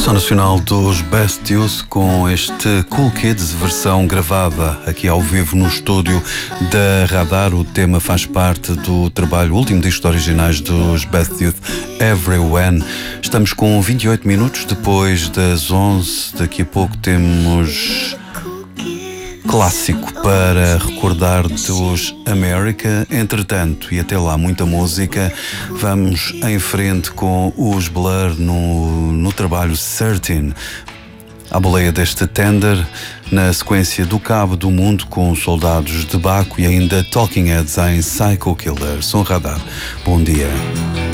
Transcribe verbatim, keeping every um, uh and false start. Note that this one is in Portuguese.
Seleção nacional dos Best Youth com este Cool Kids, versão gravada aqui ao vivo no estúdio da Radar. O tema faz parte do trabalho, o último disco de originais dos Best Youth, Everywhere. Estamos com vinte e oito minutos depois das onze. Daqui a pouco temos clássico para recordar dos America. Entretanto, e até lá muita música, vamos em frente com os Blur no, no trabalho Certain, à boleia deste Tender, na sequência do Cabo do Mundo com Soldados de Baco e ainda Talking Heads em Psycho Killer. Som Radar. Bom dia.